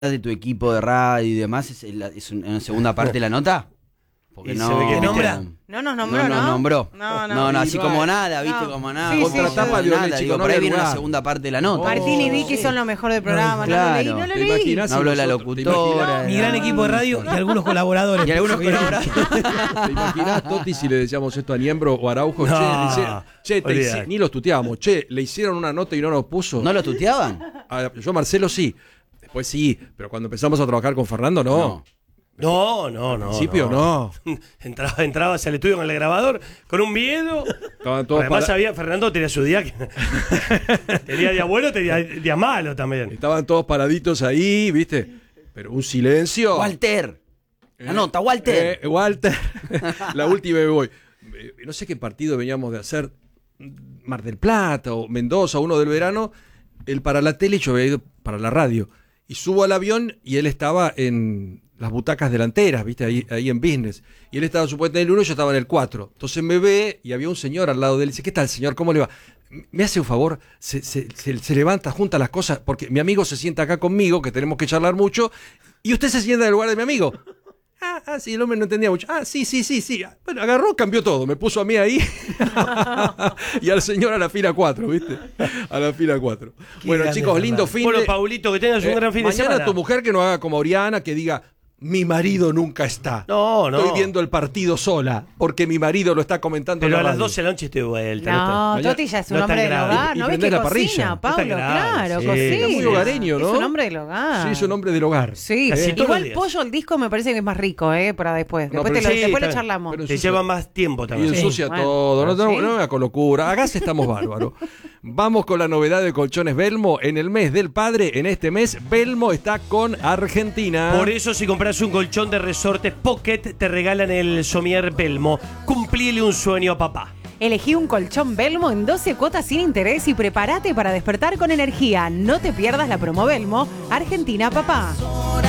de tu equipo de radio y demás es una segunda parte de la nota? Porque no, se ve que nombra. No nos nombró, no ¿no? nos nombró. No. así No, como nada, ¿viste? No. Como nada. Sí, Contratapa sí, de nada. chico, Digo, no por ahí le viene una lugar. segunda parte de la nota. Martín y Vicky son lo mejor del programa, Claro. no lo ¿Te leí. imaginas No si habló de la nosotros- te locutora. Mi gran equipo de radio y algunos colaboradores. Y algunos colaboradores. ¿Te imaginás, Toti, si le decíamos esto a Niembro o Araujo? No, Che, ni los tuteábamos. Che, le hicieron una nota y no nos puso. ¿No lo tuteaban? Yo, Marcelo, sí. Después sí. Pero cuando empezamos a trabajar con Fernando, no. No. Al principio, no. Entrabas al estudio con el grabador con un miedo. Estaban todos Además, para- Fernando tenía su día. Tenía día bueno, tenía día malo también. Estaban todos paraditos ahí, ¿viste? Pero un silencio. Walter. La nota, Walter. Walter. La última me voy. No sé qué partido veníamos de hacer. Mar del Plata o Mendoza, uno del verano. Él para la tele y yo había ido para la radio. Y subo al avión y él estaba en las butacas delanteras, ¿viste? Ahí en business. Y él estaba supuestamente en el 1 y yo estaba en el 4. Entonces me ve y había un señor al lado de él. Dice, ¿qué tal, señor? ¿Cómo le va? Me hace un favor, se levanta, junta las cosas, porque mi amigo se sienta acá conmigo, que tenemos que charlar mucho, y usted se sienta en el lugar de mi amigo. Sí, el hombre no entendía mucho. Sí. Bueno, agarró, cambió todo, me puso a mí ahí y al señor a la fila 4, ¿viste? A la fila 4. Bueno, grande, chicos, lindo Fernando. fin Bueno, de... Paulito, que tengas un gran fin de mañana semana. tu mujer que no haga como Oriana, que diga, mi marido nunca está. No. Estoy viendo el partido sola, porque mi marido lo está comentando Pero en a la las radio. 12 de la noche estoy de vuelta. No, Mañana- Toti ya es un no es hombre tan del grave. hogar. Y ¿No ves prendés que la parrilla. cocina, No está Pablo? grave, Claro, sí. cocina. Está muy hogareño, ¿no? Es un hombre del hogar. Sí, es un hombre del hogar. Sí, Casi todos los igual días. pollo al disco me parece que es más rico, para después. No, Después, pero te sí, después le está- charlamos. pero Te ensucia- lleva más tiempo Y también. ensucia bueno. todo, no ¿Sí? me haga con locura. Acá sí estamos bárbaros. Vamos con la novedad de Colchones Belmo. En el mes del padre, en este mes, Belmo está con Argentina. Por eso, si compras un colchón de resortes Pocket, te regalan el Somier Belmo. Cumplile un sueño a papá. Elegí un colchón Belmo en 12 cuotas sin interés y prepárate para despertar con energía. No te pierdas la promo Belmo. Argentina, papá.